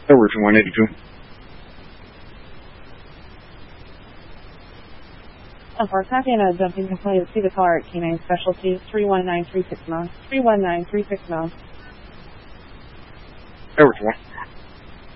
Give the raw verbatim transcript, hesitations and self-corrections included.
Over to one eighty-two. Of our copy and a jumping complaint, see the car at Canine Specialties, three one nine three six nine. three one nine three six nine. Over to one.